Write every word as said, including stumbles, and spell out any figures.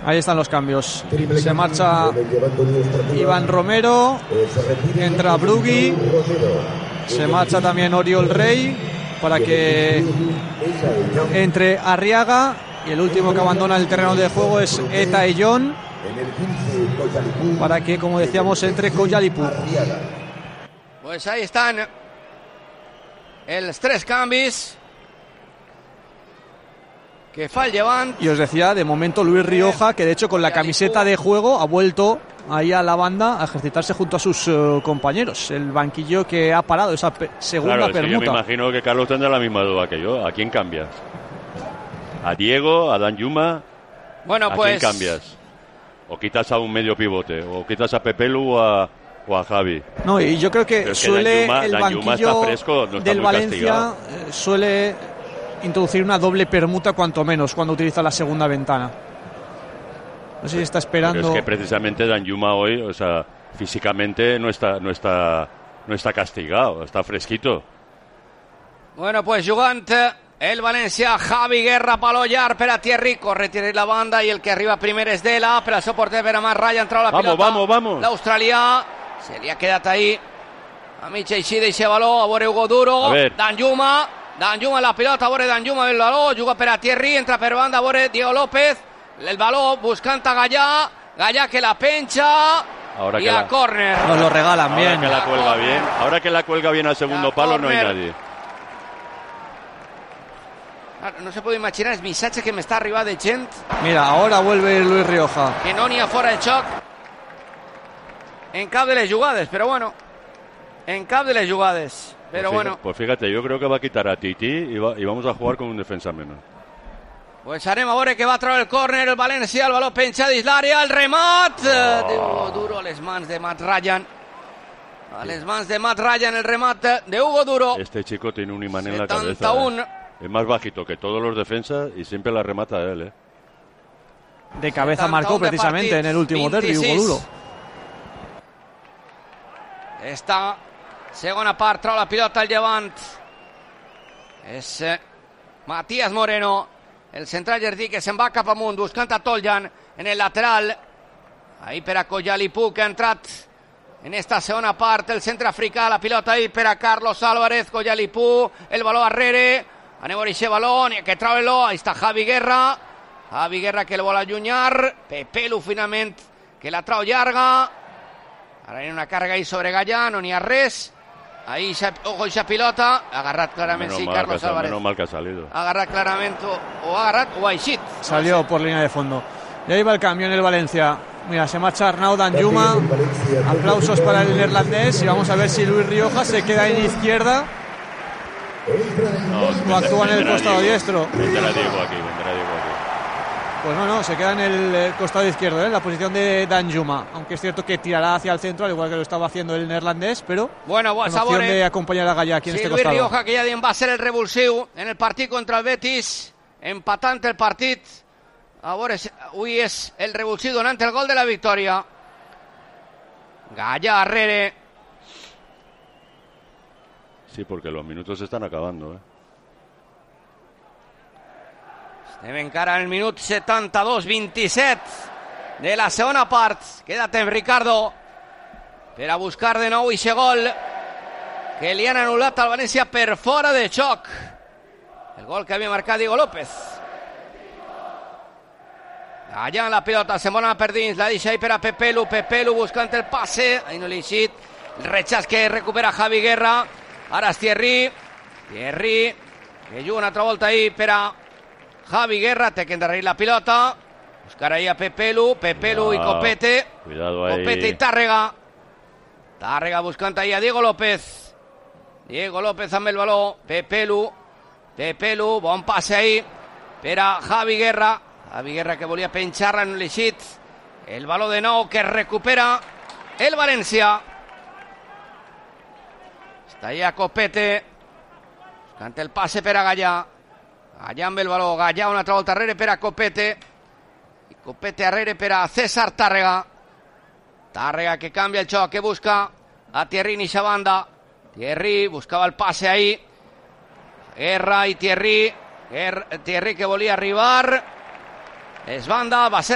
Ahí están los cambios. Se marcha Iván Romero, entra Brugui, se marcha también Oriol Rey para que entre Arriaga, y el último que abandona el terreno de juego es Eta Eyón, para que, como decíamos, entre Koyalipu. Pues ahí están els tres canvis que fa el Llevant. Y os decía, de momento, Luis Rioja, que de hecho con la camiseta de juego ha vuelto ahí a la banda a ejercitarse junto a sus uh, compañeros. El banquillo que ha parado esa pe- segunda claro, es permuta. Que yo me imagino que Carlos tendrá la misma duda que yo. ¿A quién cambias? ¿A Diego? ¿A Danjuma? Bueno, ¿A pues... quién cambias? ¿O quitas a un medio pivote? ¿O quitas a Pepelu o a, o a Javi? No, y yo creo que Pero es que suele Danjuma, el Danjuma banquillo está fresco, no está del muy Valencia castigado. eh, suele introducir una doble permuta cuanto menos cuando utiliza la segunda ventana. No sé si está esperando. Pero es que precisamente Danjuma hoy, o sea, físicamente no está, no está, no está castigado, está fresquito. Bueno, pues jugant el València, Javi Guerra, Palollar per a Thierry, corre Thierry la banda i el que arriba primer és Dela, per al seu porter per a Matt Ryan, entrau la Vamos, pilota. vamos, vamos. L'australià se li ha quedat ahí a mig eixir d'eixe baló, a veure Hugo Duro, A ver. Danjuma, Danjuma la pilota, a veure Danjuma el baló, juga per a Thierry, entra per banda, a veure Diego López, el baló buscant a Gallà, Gallà que la pencha Ahora i que a la, córner. Nos lo regalan ahora bien. que la cuelga bien, ahora que la cuelga bien al segundo La palo no hay córner. nadie. No se pot imaginar els missatges que m'està arribant de gent Mira, ahora vuelve Luis Rioja. que no n'hi ha fora de xoc en cap de les jugades, però bueno, en cap de les jugades, però pues bueno, fíjate, pues fíjate, yo creo que va a quitar a Titi y, va, y vamos a jugar con un defensa menos. pues anem a veure que va a treure el córner el València, el baló penja dins l'àrea, el remat Oh. d'Hugo Duro a les mans de Matt Ryan, a les mans de Matt Ryan el remat de Hugo Duro. Este chico tiene un imán en la cabeza. setenta y uno. ¿eh? Es más bajito que todos los defensas y siempre la remata él, ¿eh? De cabeza setanta-un marcó de precisamente partit, en el último derbi, Hugo vint-i-sis. Duro. Esta segona part, trau la pilota al Llevant. És eh, Matías Moreno, el central jardí que se'n va cap amunt, buscant a Toljan en el lateral. Ahí per a Koyalipu, que ha entrat en esta segona part, el centre africà, la pilota ahí per a Carlos Álvarez, Koyalipu, el baló arrere, anem a veure aquest baló, n'hi ha que treure-lo, ahí està Javi Guerra, Javi Guerra que el vol allunyar, Pepelu finalment que la trau llarga, ara hi ha una càrrega ahí sobre Gallà, no n'hi ha res, ahí, xa, ojo, aquesta pilota, ha agarrat clarament, Menos sí, mal Carlos que ha- Álvarez, menos mal que ha salido. ha agarrat clarament, o, o ha agarrat o ha eixit. Salió por línea de fondo. Y ahí va el cambio en el Valencia. Mira, se marcha Arnau Danjuma. Aplausos para el neerlandés. Y vamos a ver si Luis Rioja se queda en izquierda No, o actúa en el vendrá costado Diego. diestro. Vendrá Diego aquí, vendrá Diego aquí. Pues no, no, se queda en el eh, costado izquierdo, ¿eh? En la posición de Danjuma. Aunque es cierto que tirará hacia el centro, al igual que lo estaba haciendo el neerlandés, pero Bueno, con pues, opción sabore. de acompañar a Gallà aquí en Sí, este Luis costado. Rioja, que ja diem va ser el revulsiu en el partit contra el Betis, empatant el partit. A veure, si- avui és el revulsiu donant el gol de la victòria. Gallà arrere. Sí, porque los minutos se están acabando, ¿eh? Estem encara en el minut setanta-dos vint-i-set de la segona part. Queda temps, Ricardo, per a buscar de nou ixe gol que li han anul·lat al València per fora de xoc. El gol que havia marcat Diego López. Allà en la pilota, se'n vol anar per dins, la deixa ahí per a Pepelu, Pepelu buscant el passe, ahí no li ha eixit, el rechaç que recupera Javi Guerra, ara és Thierry, Thierry, que juga una altra volta ahí per a Javi Guerra, té que endarrerir la pilota, buscar ahí a Pepelu, Pepelu i Cuidado, Copete, Cuidado ahí. Copete i Tàrrega, Tàrrega buscant ahí a Diego López, Diego López amb el baló, Pepelu, Pepelu, bon passe ahí per a Javi Guerra, Javi Guerra que volia penxar-la en l'eixit, el baló de nou que recupera el València. Està allà Copete, buscant el passe per a Gallà, Gallà amb el baló, Gallà una altra volta arrere per a Copete, i Copete arrere per a César Tàrrega, Tàrrega que canvia el xoc, que busca a Thierry en eixa banda, Thierry buscava el passe ahí, Guerra i Thierry, Guerra, Thierry que volia arribar, es banda, va ser